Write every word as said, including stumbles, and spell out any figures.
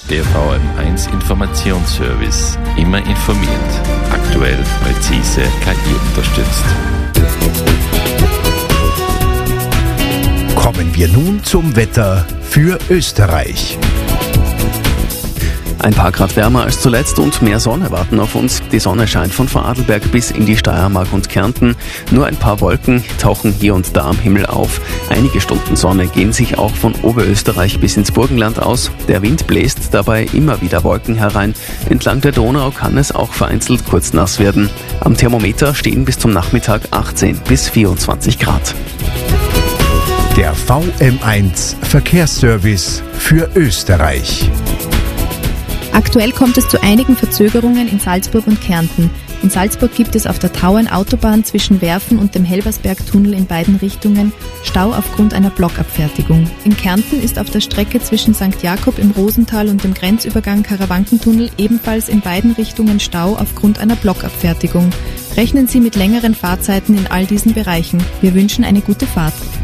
Der V M eins Informationsservice. Immer informiert. Aktuell, präzise, K I-unterstützt. Kommen wir nun zum Wetter für Österreich. Ein paar Grad wärmer als zuletzt und mehr Sonne warten auf uns. Die Sonne scheint von Vorarlberg bis in die Steiermark und Kärnten. Nur ein paar Wolken tauchen hier und da am Himmel auf. Einige Stunden Sonne gehen sich auch von Oberösterreich bis ins Burgenland aus. Der Wind bläst dabei immer wieder Wolken herein. Entlang der Donau kann es auch vereinzelt kurz nass werden. Am Thermometer stehen bis zum Nachmittag achtzehn bis vierundzwanzig Grad. Der V M eins Verkehrsservice für Österreich. Aktuell kommt es zu einigen Verzögerungen in Salzburg und Kärnten. In Salzburg gibt es auf der Tauern-Autobahn zwischen Werfen und dem Helbersberg-Tunnel in beiden Richtungen Stau aufgrund einer Blockabfertigung. In Kärnten ist auf der Strecke zwischen Sankt Jakob im Rosental und dem Grenzübergang Karawankentunnel ebenfalls in beiden Richtungen Stau aufgrund einer Blockabfertigung. Rechnen Sie mit längeren Fahrzeiten in all diesen Bereichen. Wir wünschen eine gute Fahrt.